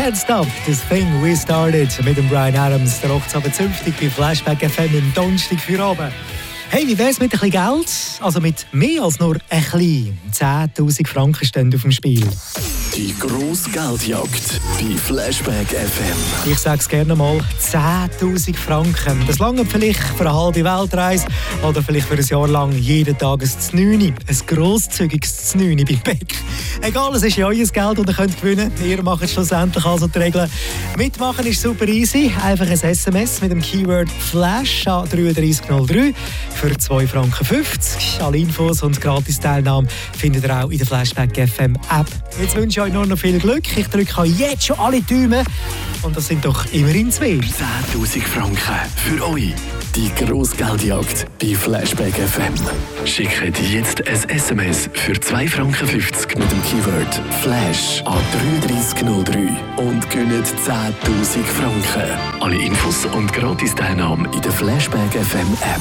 Can't Stop This Thing We Started mit dem Bryan Adams. Der macht es aber zünftig bei Flashback FM im Donnerstag für oben. Hey, wie wär's mit ein bisschen Geld? Also mit mehr als nur ein bisschen. 10'000 Franken stehen auf dem Spiel. Die grosse Geldjagd bei Flashback FM. Ich sag's gerne mal, 10'000 Franken. Das lange vielleicht für eine halbe Weltreise oder vielleicht für ein Jahr lang jeden Tag ein Znüni. Ein grosszügiges Znüni bei Beck. Egal, es ist ja euer Geld und ihr könnt gewinnen. Ihr macht schlussendlich also die Regeln. Mitmachen ist super easy. Einfach ein SMS mit dem Keyword Flash an 3303 für 2,50 Franken. Alle Infos und Gratis-Teilnahme findet ihr auch in der Flashback FM App. Jetzt wünsche ich euch nur noch viel Glück. Ich drücke euch jetzt schon alle Daumen. Und das sind doch immerhin 2. 10'000 Franken für euch. Die grosse Geldjagd bei Flashback FM. Schickt jetzt ein SMS für 2,50 Franken mit dem Keyword Flash an 3303 und gönnt 10'000 Franken. Alle Infos und Gratis-Teilnahme in der Flashback FM App.